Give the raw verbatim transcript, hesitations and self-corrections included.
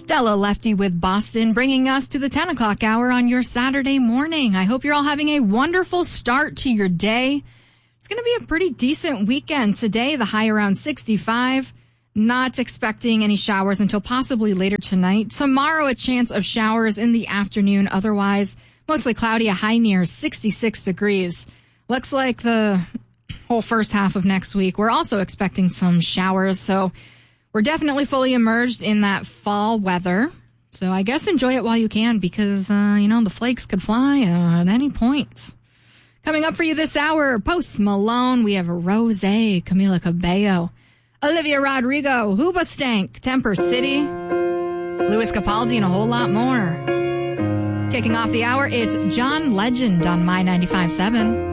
Stella Lefty with Boston, bringing us to the ten o'clock hour on your Saturday morning. I hope you're all having a wonderful start to your day. It's going to be a pretty decent weekend today. The high around sixty-five. Not expecting any showers until possibly later tonight. Tomorrow, a chance of showers in the afternoon. Otherwise, mostly cloudy, a high near sixty-six degrees. Looks like the whole first half of next week, we're also expecting some showers. So we're definitely fully immersed in that fall weather. So I guess enjoy it while you can because, uh, you know, the flakes could fly uh, at any point. Coming up for you this hour, Post Malone. We have Rose, Camila Cabello, Olivia Rodrigo, Hoobastank, Temper City, Louis Capaldi, and a whole lot more. Kicking off the hour, it's John Legend on My ninety-five point seven.